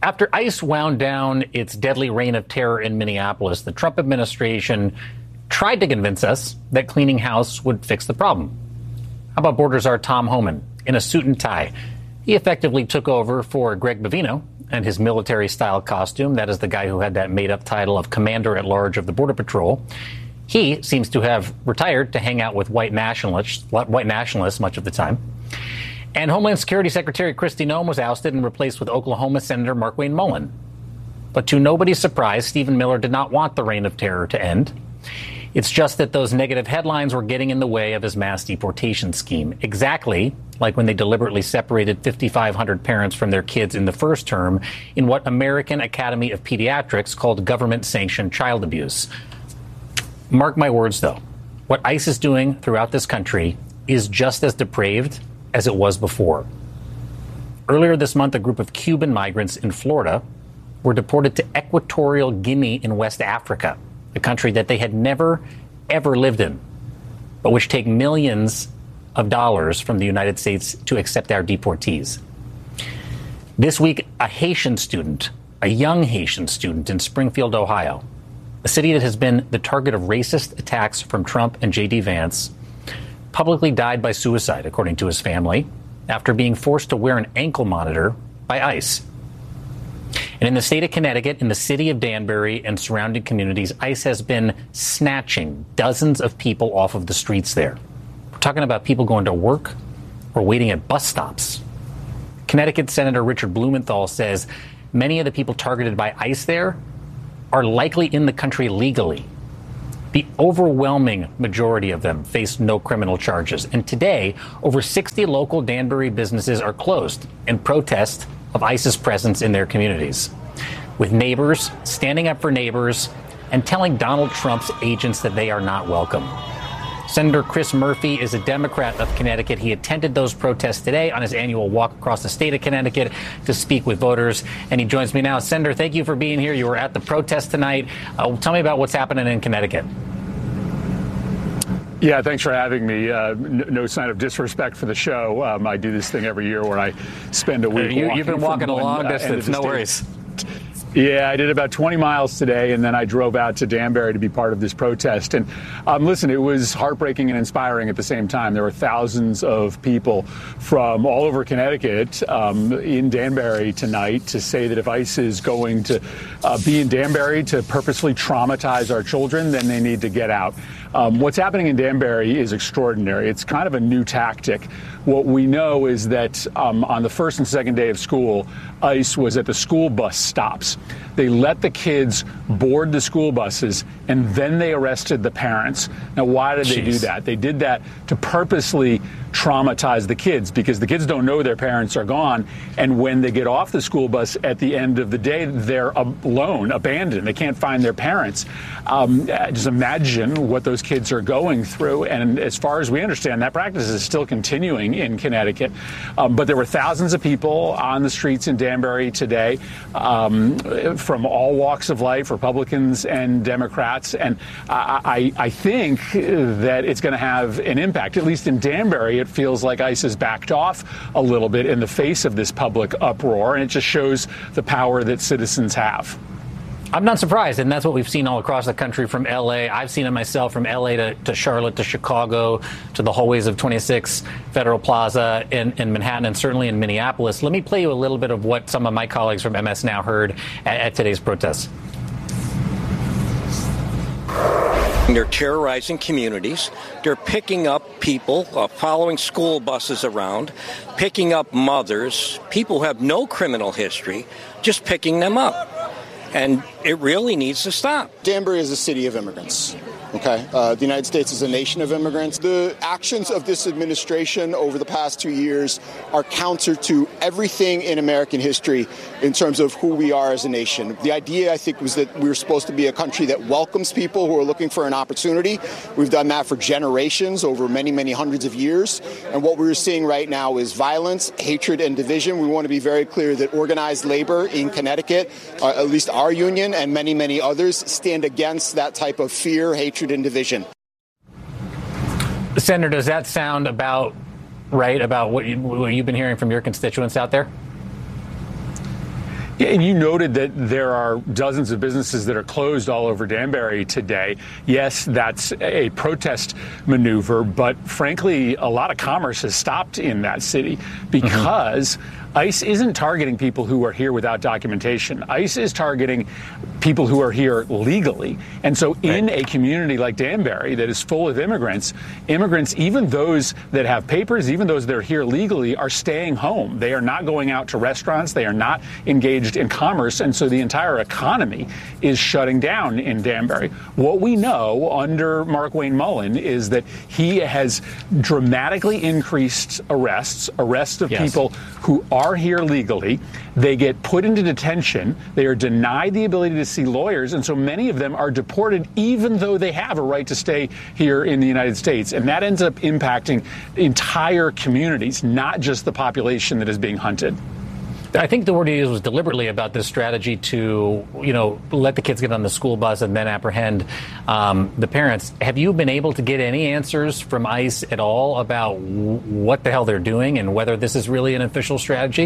After ICE wound down its deadly reign of terror in Minneapolis, the Trump administration tried to convince us that cleaning house would fix the problem. How about border czar Tom Homan in a suit and tie? He effectively took over for Greg Bovino and his military-style costume. That is the guy who had that made-up title of Commander-at-Large of the Border Patrol. He seems to have retired to hang out with white nationalists much of the time. And Homeland Security Secretary Kristi Noem was ousted and replaced with Oklahoma Senator Markwayne Mullin. But to nobody's surprise, Stephen Miller did not want the reign of terror to end. It's just that those negative headlines were getting in the way of his mass deportation scheme, exactly like when they deliberately separated 5,500 parents from their kids in the first term in what American Academy of Pediatrics called government-sanctioned child abuse. Mark my words, though, what ICE is doing throughout this country is just as depraved as it was before. Earlier this month, a group of Cuban migrants in Florida were deported to Equatorial Guinea in West Africa, a country that they had never, ever lived in, but which take millions of dollars from the United States to accept our deportees. This week, a young Haitian student in Springfield, Ohio, a city that has been the target of racist attacks from Trump and J.D. Vance, publicly died by suicide, according to his family, after being forced to wear an ankle monitor by ICE. And in the state of Connecticut, in the city of Danbury and surrounding communities, ICE has been snatching dozens of people off of the streets there. We're talking about people going to work or waiting at bus stops. Connecticut Senator Richard Blumenthal says many of the people targeted by ICE there are likely in the country legally. The overwhelming majority of them face no criminal charges. And today, over 60 local Danbury businesses are closed in protest of ICE's presence in their communities, with neighbors standing up for neighbors and telling Donald Trump's agents that they are not welcome. Senator Chris Murphy is a Democrat of Connecticut. He attended those protests today on his annual walk across the state of Connecticut to speak with voters, and he joins me now. Senator, thank you for being here. You were at the protest tonight. Tell me about what's happening in Connecticut. Yeah, thanks for having me. No sign of disrespect for the show. I do this thing every year where I spend a week You've been walking a long distance. No worries. Yeah, I did about 20 miles today, and then I drove out to Danbury to be part of this protest. And listen, it was heartbreaking and inspiring at the same time. There were thousands of people from all over Connecticut in Danbury tonight to say that if ICE is going to be in Danbury to purposely traumatize our children, then they need to get out. What's happening in Danbury is extraordinary. It's kind of a new tactic. What we know is that on the first and second day of school, ICE was at the school bus stops. They let the kids board the school buses, and then they arrested the parents. Now, why did they do that? They did that to purposely traumatize the kids, because the kids don't know their parents are gone. And when they get off the school bus at the end of the day, they're alone, abandoned. They can't find their parents. Just imagine what those kids are going through. And as far as we understand, that practice is still continuing in Connecticut. But there were thousands of people on the streets in Danbury today from all walks of life, Republicans and Democrats. And I think that it's going to have an impact, at least in Danbury. It feels like ICE has backed off a little bit in the face of this public uproar, and it just shows the power that citizens have. I'm not surprised, and that's what we've seen all across the country from L.A. I've seen it myself from L.A. to Charlotte to Chicago to the hallways of 26 Federal Plaza in Manhattan and certainly in Minneapolis. Let me play you a little bit of what some of my colleagues from MS Now heard at today's protests. They're terrorizing communities. They're picking up people, following school buses around, picking up mothers, people who have no criminal history, just picking them up. And it really needs to stop. Danbury is a city of immigrants. Okay, the United States is a nation of immigrants. The actions of this administration over the past 2 years are counter to everything in American history in terms of who we are as a nation. The idea, I think, was that we were supposed to be a country that welcomes people who are looking for an opportunity. We've done that for generations, over many, many hundreds of years. And what we're seeing right now is violence, hatred, and division. We want to be very clear that organized labor in Connecticut, at least our union and many, many others, stand against that type of fear, hatred, and division. Senator, does that sound about right, about what you've been hearing from your constituents out there? Yeah, and you noted that there are dozens of businesses that are closed all over Danbury today. Yes, that's a protest maneuver, but frankly, a lot of commerce has stopped in that city because ICE isn't targeting people who are here without documentation. ICE is targeting people who are here legally. And so in a community like Danbury that is full of immigrants, even those that have papers, even those that are here legally, are staying home. They are not going out to restaurants. They are not engaged in commerce. And so the entire economy is shutting down in Danbury. What we know under Mark Wayne Mullen is that he has dramatically increased arrests of people who are here legally. They get put into detention. They are denied the ability to see lawyers. And so many of them are deported, even though they have a right to stay here in the United States. And that ends up impacting entire communities, not just the population that is being hunted. I think the word he used was deliberately about this strategy to, let the kids get on the school bus and then apprehend the parents. Have you been able to get any answers from ICE at all about what the hell they're doing and whether this is really an official strategy?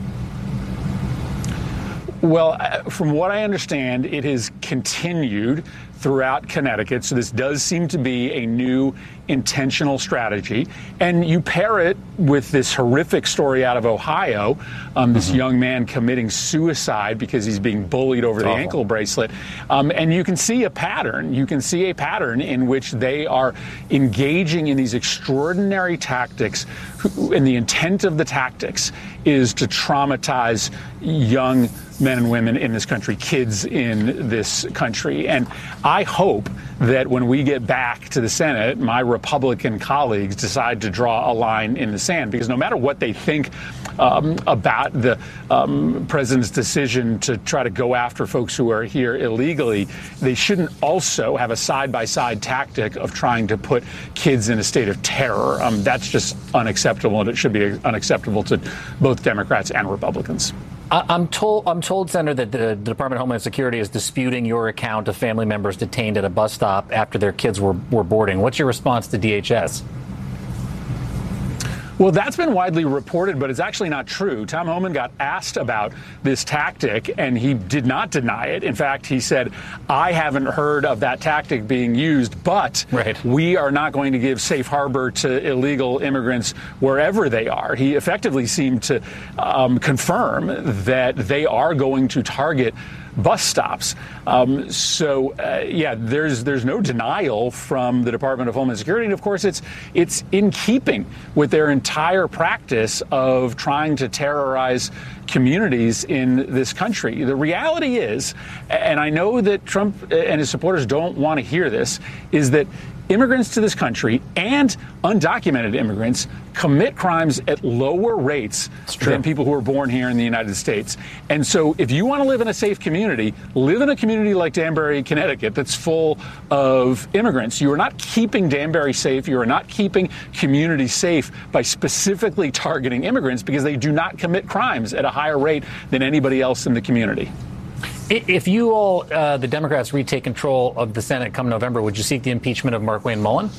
Well, from what I understand, it has continued throughout Connecticut. So this does seem to be a new intentional strategy. And you pair it with this horrific story out of Ohio, this young man committing suicide because he's being bullied over the ankle bracelet. And you can see a pattern. You can see a pattern in which they are engaging in these extraordinary tactics. And the intent of the tactics is to traumatize young men and women in this country, kids in this country. And I hope that when we get back to the Senate, my Republican colleagues decide to draw a line in the sand, because no matter what they think about the president's decision to try to go after folks who are here illegally, they shouldn't also have a side-by-side tactic of trying to put kids in a state of terror. That's just unacceptable, and it should be unacceptable to both Democrats and Republicans. I'm told, Senator, that the Department of Homeland Security is disputing your account of family members detained at a bus stop after their kids were boarding. What's your response to DHS? Well, that's been widely reported, but it's actually not true. Tom Homan got asked about this tactic, and he did not deny it. In fact, he said, I haven't heard of that tactic being used, but we are not going to give safe harbor to illegal immigrants wherever they are. He effectively seemed to confirm that they are going to target bus stops. There's no denial from the Department of Homeland Security. And of course, it's in keeping with their entire practice of trying to terrorize communities in this country. The reality is, and I know that Trump and his supporters don't want to hear this, is that immigrants to this country and undocumented immigrants commit crimes at lower rates than people who are born here in the United States. And so if you want to live in a safe community, live in a community like Danbury, Connecticut, that's full of immigrants. You are not keeping Danbury safe. You are not keeping communities safe by specifically targeting immigrants, because they do not commit crimes at a higher rate than anybody else in the community. If you all, the Democrats, retake control of the Senate come November, would you seek the impeachment of Mark Wayne Mullen?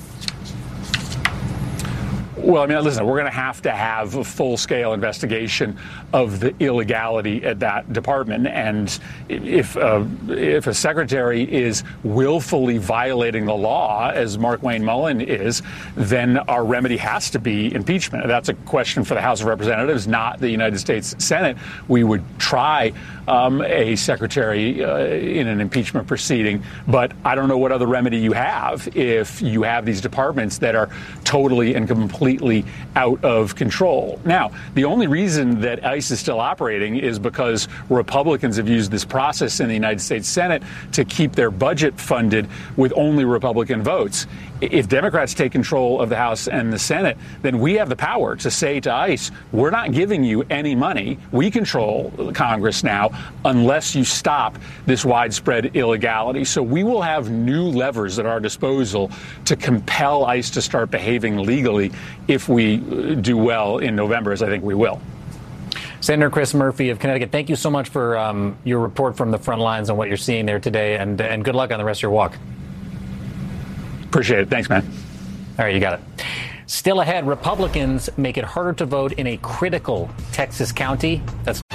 Well, I mean, listen, we're going to have a full-scale investigation of the illegality at that department. And if a secretary is willfully violating the law, as Mark Wayne Mullen is, then our remedy has to be impeachment. That's a question for the House of Representatives, not the United States Senate. We would try a secretary in an impeachment proceeding, but I don't know what other remedy you have if you have these departments that are totally and completely out of control. Now, the only reason that ICE is still operating is because Republicans have used this process in the United States Senate to keep their budget funded with only Republican votes. If Democrats take control of the House and the Senate, then we have the power to say to ICE, we're not giving you any money. We control Congress now unless you stop this widespread illegality. So we will have new levers at our disposal to compel ICE to start behaving legally if we do well in November, as I think we will. Senator Chris Murphy of Connecticut, thank you so much for your report from the front lines on what you're seeing there today, and good luck on the rest of your walk. Appreciate it. Thanks, man. All right, you got it. Still ahead, Republicans make it harder to vote in a critical Texas county. That's